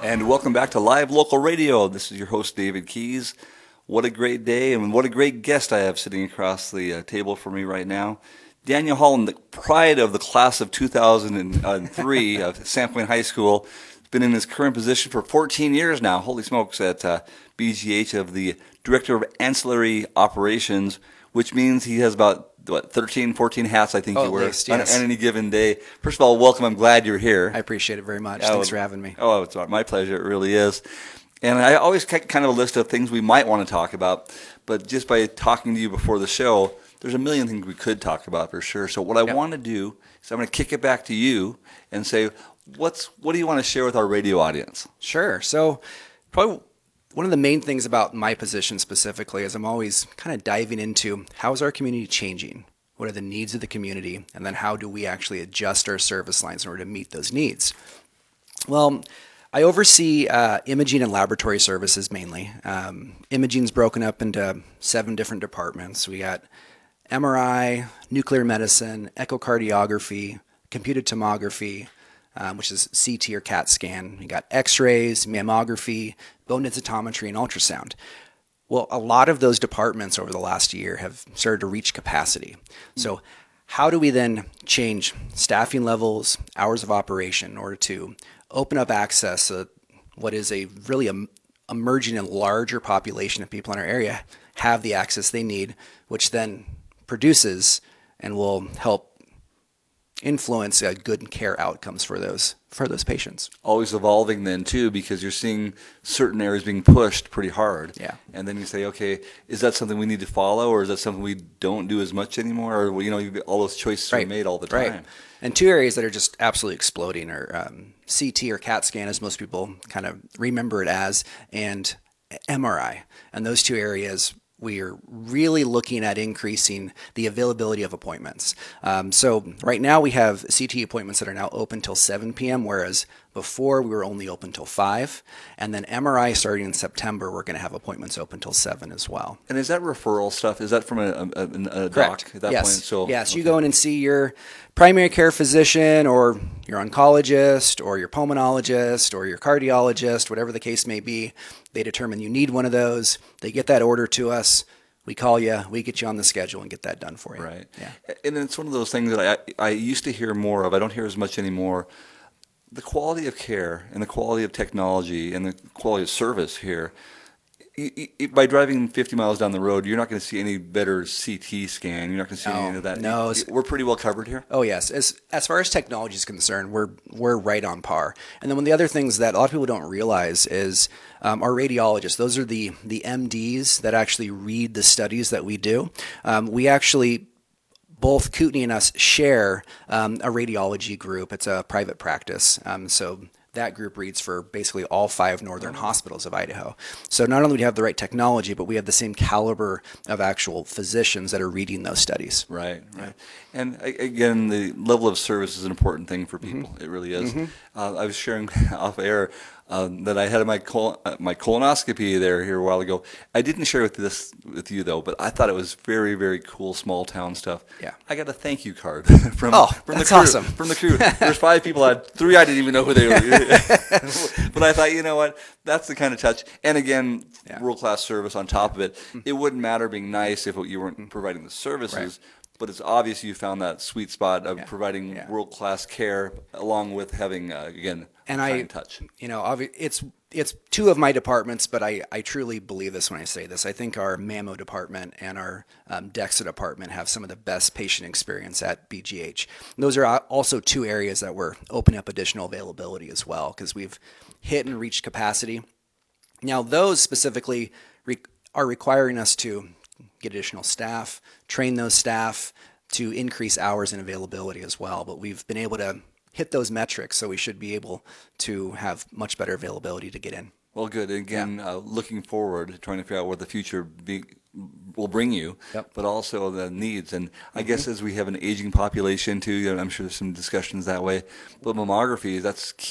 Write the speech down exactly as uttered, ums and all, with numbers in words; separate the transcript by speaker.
Speaker 1: And welcome back to Live Local Radio. This is your host, David Keys. What a great day, and what a great guest I have sitting across the uh, table for me right now. Daniel Holland, the pride of the class of two thousand three of Sandpoint High School, has been in his current position for fourteen years now. Holy smokes, at uh, B G H of the Director of Ancillary Operations, which means he has about what, thirteen, fourteen hats, I think
Speaker 2: oh,
Speaker 1: you wear
Speaker 2: least, yes.
Speaker 1: on, on any given day. First of all, welcome. I'm glad you're here.
Speaker 2: I appreciate it very much.
Speaker 1: Oh,
Speaker 2: Thanks for having me.
Speaker 1: Oh, it's my pleasure. It really is. And I always keep kind of a list of things we might want to talk about, but just by talking to you before the show, there's a million things we could talk about for sure. So what I
Speaker 2: Yep.
Speaker 1: want to do is I'm going to kick it back to you and say, what's what do you want to share with our radio audience?
Speaker 2: Sure. So probably one of the main things about my position specifically is I'm always kind of diving into how is our community changing? What are the needs of the community? And then how do we actually adjust our service lines in order to meet those needs? Well, I oversee uh, imaging and laboratory services mainly. Um, imaging is broken up into seven different departments. We got M R I, nuclear medicine, echocardiography, computed tomography, um, which is C T or CAT scan. We got X-rays, mammography, bone densitometry, and ultrasound. Well, a lot of those departments over the last year have started to reach capacity. So how do we then change staffing levels, hours of operation in order to open up access so that what is a really em- emerging and larger population of people in our area have the access they need, which then produces and will help influence uh, good care outcomes for those for those patients.
Speaker 1: Always evolving then too, because you're seeing certain areas being pushed pretty hard.
Speaker 2: Yeah.
Speaker 1: And then you say, okay, is that something we need to follow, or is that something we don't do as much anymore? Or, you know, you, all those choices
Speaker 2: Right.
Speaker 1: are made all the time.
Speaker 2: Right. And two areas that are just absolutely exploding are um, C T or CAT scan, as most people kind of remember it as, and M R I. And those two areas, we are really looking at increasing the availability of appointments. Um, so right now we have C T appointments that are now open till seven p.m., whereas before we were only open till five. And then M R I starting in September, we're going to have appointments open till seven as well.
Speaker 1: And is that referral stuff? Is that from a, a, a
Speaker 2: Correct.
Speaker 1: doc at that
Speaker 2: yes.
Speaker 1: point? So
Speaker 2: yes,
Speaker 1: okay.
Speaker 2: You go in and see your primary care physician or your oncologist or your pulmonologist or your cardiologist, whatever the case may be. They determine you need one of those. They get that order to us. We call you. We get you on the schedule and get that done for you.
Speaker 1: Right.
Speaker 2: Yeah.
Speaker 1: And it's one of those things that I I used to hear more of. I don't hear as much anymore. The quality of care and the quality of technology and the quality of service here, y- y- by driving fifty miles down the road, you're not going to see any better C T scan. You're not going to see
Speaker 2: No,
Speaker 1: any of that.
Speaker 2: no.
Speaker 1: Y- We're pretty well covered here.
Speaker 2: Oh yes, as as far as technology is concerned, we're we're right on par. And then one of the other things that a lot of people don't realize is um, our radiologists. Those are the the M Ds that actually read the studies that we do. Um, we actually. Both Kootenai and us share um, a radiology group. It's a private practice. Um, so that group reads for basically all five northern hospitals of Idaho. So not only do we have the right technology, but we have the same caliber of actual physicians that are reading those studies.
Speaker 1: Right, right. And a- again, the level of service is an important thing for people.
Speaker 2: Mm-hmm.
Speaker 1: It really is. Mm-hmm. Uh, I was sharing off air um, that I had my col- uh, my colonoscopy there here a while ago. I didn't share with this with you though, but I thought it was very, very cool small town stuff.
Speaker 2: Yeah.
Speaker 1: I got a thank you card from
Speaker 2: Oh,
Speaker 1: from
Speaker 2: that's
Speaker 1: the crew.
Speaker 2: awesome.
Speaker 1: From the crew. There's five people. I had three. I didn't even know who they were. But I thought, you know what? That's the kind of touch. And again,
Speaker 2: Yeah.
Speaker 1: world class service on top of it. It wouldn't matter being nice if you weren't providing the services.
Speaker 2: Right.
Speaker 1: But it's obvious you found that sweet spot of
Speaker 2: Yeah.
Speaker 1: providing
Speaker 2: Yeah.
Speaker 1: world-class care, along with having uh, again
Speaker 2: And
Speaker 1: a
Speaker 2: I,
Speaker 1: kind touch.
Speaker 2: you know, obvi- it's it's two of my departments, but I, I truly believe this when I say this. I think our mammo department and our um, DEXA department have some of the best patient experience at B G H. And those are al- also two areas that we're opening up additional availability as well, because we've hit and reached capacity. Now, those specifically re- are requiring us to get additional staff, train those staff to increase hours and availability as well. But we've been able to hit those metrics, so we should be able to have much better availability to get in.
Speaker 1: Well, good. Again, uh, looking forward, trying to figure out what the future be, will bring you,
Speaker 2: Yep.
Speaker 1: but also the needs. And I guess as we have an aging population too, you know, I'm sure there's some discussions that way. But mammography, that's